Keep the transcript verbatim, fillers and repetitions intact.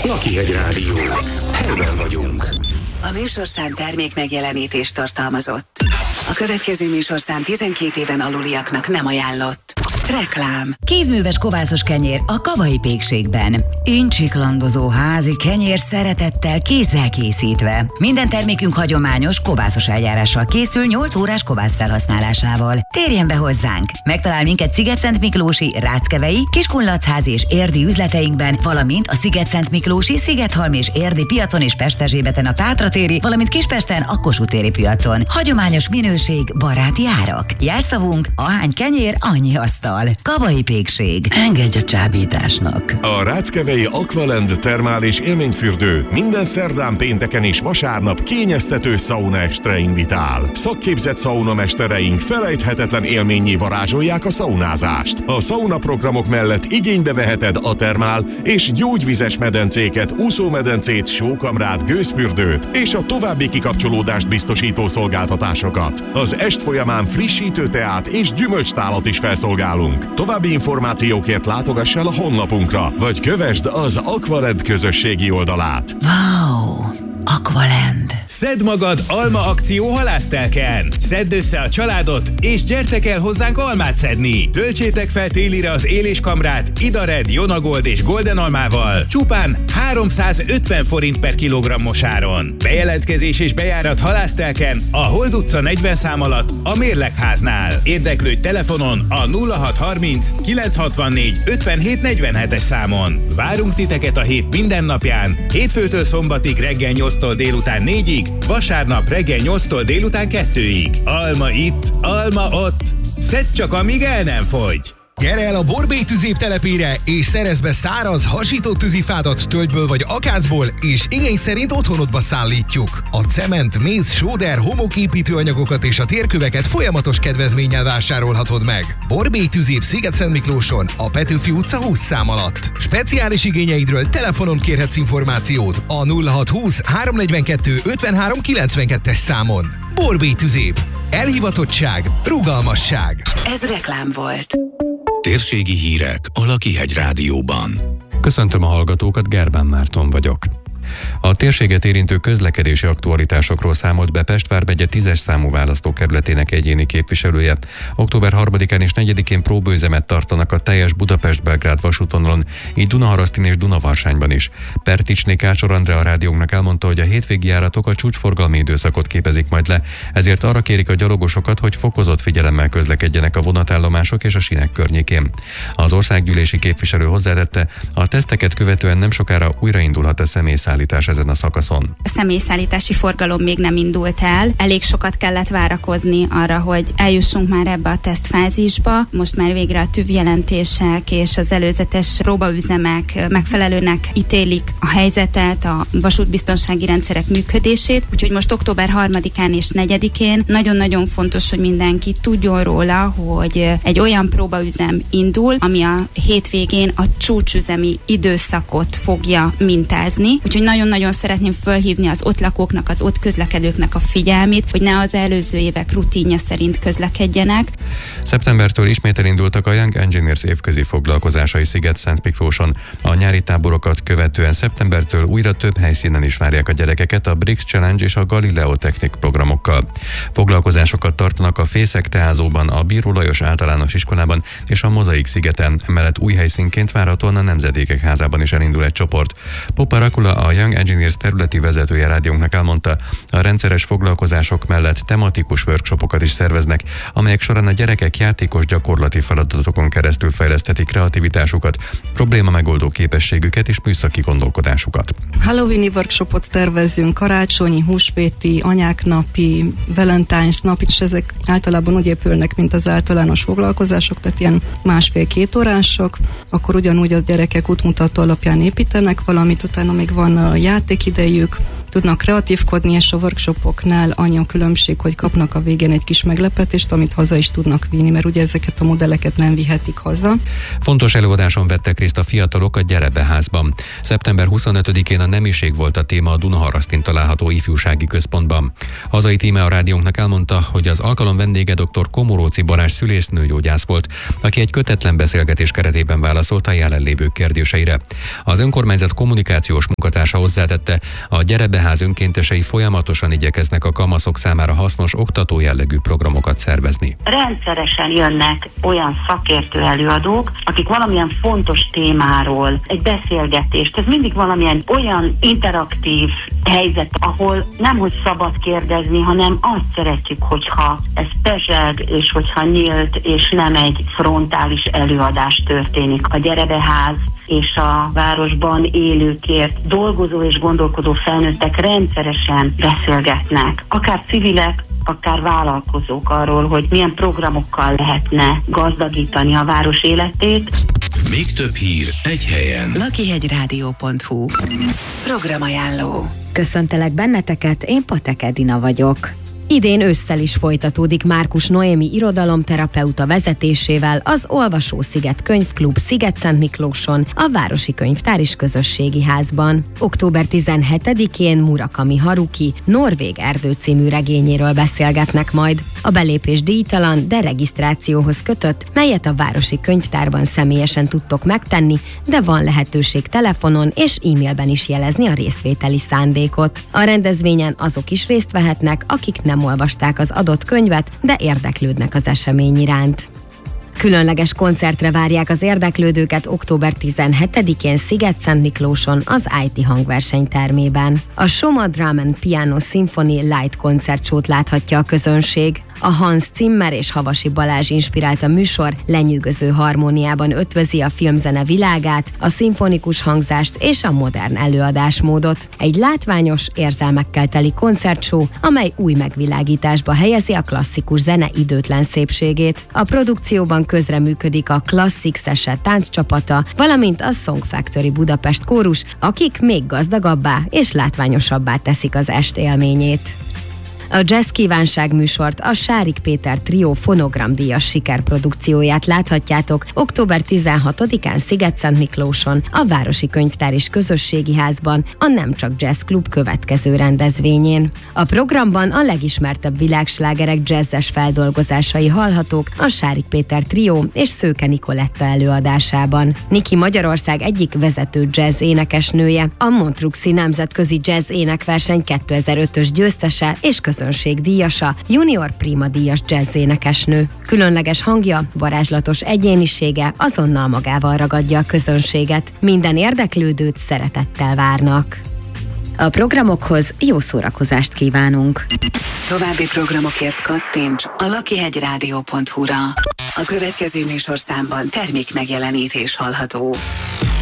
Lakihegy Rádió. Helyben vagyunk. A műsorszám termék megjelenítést tartalmazott. A következő műsorszám tizenkét éven aluliaknak nem ajánlott. Reklám. Kézműves kovászos kenyér a Kavai Pékségben. Incsiklandozó házi kenyér szeretettel kézzel készítve. Minden termékünk hagyományos kovászos eljárással készül nyolc órás kovász felhasználásával. Térjen be hozzánk! Megtalál minket Szigetszentmiklósi, Ráckevei, Kiskunlachházi és érdi üzleteinkben, valamint a Szigetszentmiklósi, Szigethalmi és érdi piacon és Pesterzsébeten a Tátratéri, valamint Kispesten a Kossuth téri piacon. Hagyományos minőség, baráti árak. Jelszavunk: ahány kenyér, annyi asztal. Kavai Pékség. Engedj a csábításnak. A Ráckevei Aqualand termális élményfürdő minden szerdán, pénteken és vasárnap kényeztető szaunaestre invitál. Szakképzett szaunamestereink felejthetetlen élménnyé varázsolják a szaunázást. A szaunaprogramok mellett igénybe veheted a termál és gyógyvizes medencéket, úszómedencét, sókamrát, gőzfürdőt és a további kikapcsolódást biztosító szolgáltatásokat. Az est folyamán frissítő teát és gyümölcstálat is felszolgálunk. További információkért látogass el a honlapunkra, vagy kövesd az Aqualand közösségi oldalát. Wow! Aqualand. Szedd magad alma akció halásztelken! Szedd össze a családot, és gyertek el hozzánk almát szedni! Töltsétek fel télire az éléskamrát Idared, Jonagold és Golden almával csupán háromszázötven forint per kilogrammos áron. Bejelentkezés és bejárat halásztelken a Hold utca negyven szám alatt a Mérlegháznál. Érdeklődj telefonon a nulla hat harminc kilenc hatvannégy ötvenhét negyvenhetes számon. Várunk titeket a hét minden napján, hétfőtől szombatig reggel nyolctól délután négyig, vasárnap reggel nyolctól délután kettőig. Alma itt, alma ott. Szedd csak, amíg el nem fogy! Gyere el a Borbély tüzév telepére, és szerezd be száraz, hasított tűzifádat tölgyből vagy akácból, és igény szerint otthonodba szállítjuk. A cement, méz, sóder, homoképítőanyagokat és a térköveket folyamatos kedvezménnyel vásárolhatod meg. Borbély tüzév Szigetszentmiklóson, a Petőfi utca húsz szám alatt. Speciális igényeidről telefonon kérhetsz információt a nulla hat húsz háromszáznegyvenkettő ötvenhárom kilencvenkettes számon. Borbély tüzév. Elhivatottság, rugalmasság. Ez reklám volt. Térségi hírek a Lakihegy Rádióban. Köszöntöm a hallgatókat, Gerbán Márton vagyok. A térséget érintő közlekedési aktualitásokról számolt be Pest vármegye tízes számú választókerületének egyéni képviselője. október harmadikán és negyedikén próbaüzemet tartanak a teljes Budapest-Belgrád vasútvonalon, így Dunaharasztin és Dunavarsányban is. Perticsné Kácsor Andrea a rádiónknak elmondta, hogy a hétvégi járatok a csúcsforgalmi időszakot képezik majd le, ezért arra kérik a gyalogosokat, hogy fokozott figyelemmel közlekedjenek a vonatállomások és a sínek környékén. Az országgyűlési képviselő hozzátette, a teszteket követően nem sokára újraindulhat a személyszállítás ezen a szakaszon. A személyszállítási forgalom még nem indult el. Elég sokat kellett várakozni arra, hogy eljussunk már ebbe a tesztfázisba. Most már végre a tűvjelentések és az előzetes próbaüzemek megfelelőnek ítélik a helyzetet, a vasútbiztonsági rendszerek működését. Úgyhogy most október harmadikán és negyedikén nagyon-nagyon fontos, hogy mindenki tudjon róla, hogy egy olyan próbaüzem indul, ami a hétvégén a csúcsüzemi időszakot fogja mintázni. Úgyhogy nagyon-nagyon szeretném fölhívni az ott lakóknak, az ott közlekedőknek a figyelmét, hogy ne az előző évek rutinja szerint közlekedjenek. Szeptembertől ismét elindultak a Young Engineers évközi foglalkozásai Szigetszentmiklóson. A nyári táborokat követően szeptembertől újra több helyszínen is várják a gyerekeket a Brix Challenge és a Galileo Technik programokkal. Foglalkozásokat tartanak a Fészek Teázóban, a Bíró Lajos általános iskolában és a Mozaik szigeten, emellett új helyszínként várhatóan a Nemzedékek házában is elindul egy csoport. Popa Rakula, a Young Engineers területi vezetője rádiónknak elmondta, a rendszeres foglalkozások mellett tematikus workshopokat is szerveznek, amelyek során a gyerekek játékos gyakorlati feladatokon keresztül fejleszthetik kreativitásukat, probléma megoldó képességüket és műszaki gondolkodásukat. Halloweeni workshopot tervezünk, karácsonyi, húsvéti, anyák napi, Valentine's nap, és ezek általában úgy épülnek, mint az általános foglalkozások, tehát ilyen másfél-két órások, akkor ugyanúgy a gyerekek útmutató alapján építenek valamit, utána még van a játékidejük, tudnak kreatívkodni, és a workshopoknál annyi a különbség, hogy kapnak a végén egy kis meglepetést, amit haza is tudnak vinni, mert ugye ezeket a modelleket nem vihetik haza. Fontos előadáson vettek részt a fiatalok a Gyerebeházban. szeptember huszonötödikén a nemiség volt a téma a Dunaharasztin található ifjúsági központban. Hazai tíme a rádiónknak elmondta, hogy az alkalom vendége dr. Komoróci Balázs szülésznőgyógyász volt, aki egy kötetlen beszélgetés keretében válaszolt a jelenlévők kérdéseire. Az önkormányzat kommunikációs munkatársa hozzátette, a Gyerebeház önkéntesei folyamatosan igyekeznek a kamaszok számára hasznos oktató jellegű programokat szervezni. Rendszeresen jönnek olyan szakértő előadók, akik valamilyen fontos témáról egy beszélgetést, ez mindig valamilyen olyan interaktív helyzet, ahol nem hogy szabad kérdezni, hanem azt szeretjük, hogyha ez pezseg, és hogyha nyílt, és nem egy frontális előadás történik. A Gyerebeház és a városban élőkért dolgozó és gondolkodó felnőttek rendszeresen beszélgetnek, akár civilek, akár vállalkozók arról, hogy milyen programokkal lehetne gazdagítani a város életét. Még több hír egy helyen. lakihegyrádió pont hu Programajánló. Köszöntelek benneteket, én Patek Edina vagyok. Idén ősszel is folytatódik Márkus Noémi irodalomterapeuta vezetésével az Olvasósziget Könyvklub Sziget-Szentmiklóson, a Városi Könyvtár és Közösségi Házban. október tizenhetedikén Murakami Haruki Norvég erdő című regényéről beszélgetnek majd. A belépés díjtalan, de regisztrációhoz kötött, melyet a Városi Könyvtárban személyesen tudtok megtenni, de van lehetőség telefonon és e-mailben is jelezni a részvételi szándékot. A rendezvényen azok is részt vehetnek, akik nem olvasták az adott könyvet, de érdeklődnek az esemény iránt. Különleges koncertre várják az érdeklődőket október tizenhetedikén Sziget-Szentmiklóson az i té hangversenytermében. A Soma Drum and Piano Symphony Light koncertsót láthatja a közönség. A Hans Zimmer és Havasi Balázs inspirálta műsor lenyűgöző harmóniában ötvözi a filmzene világát, a szimfonikus hangzást és a modern előadásmódot. Egy látványos, érzelmekkel teli koncertshow, amely új megvilágításba helyezi a klasszikus zene időtlen szépségét. A produkcióban közreműködik a Classic Session tánccsapata, valamint a Song Factory Budapest kórus, akik még gazdagabbá és látványosabbá teszik az est élményét. A Jazz Kívánság műsort, a Sárik Péter Trió fonogramdíjas sikerprodukcióját láthatjátok október tizenhatodikán Sziget-Szentmiklóson, a Városi Könyvtár és Közösségi Házban, a Nem Csak Jazz Klub következő rendezvényén. A programban a legismertebb világslágerek jazzes feldolgozásai hallhatók a Sárik Péter Trió és Szőke Nikoletta előadásában. Niki Magyarország egyik vezető jazz énekesnője, a Montruxi Nemzetközi Jazz Énekverseny kétezer-ötös győztese és közönségdíjasa, junior prima díjas jazzénekesnő. Különleges hangja, varázslatos egyénisége azonnal magával ragadja a közönséget. Minden érdeklődőt szeretettel várnak. A programokhoz jó szórakozást kívánunk! További programokért kattints a lakihegyrádió pont hu-ra. A következő műsorszámban termék megjelenítés hallható.